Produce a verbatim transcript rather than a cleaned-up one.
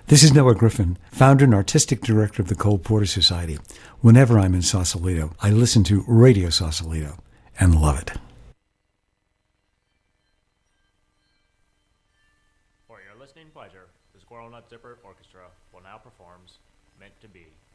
This is Noah Griffin, founder and artistic director of the Cole Porter Society. Whenever I'm in Sausalito, I listen to Radio Sausalito and love it. For your listening pleasure, the Squirrel Nut Zipper Orchestra will now performs Meant to Be.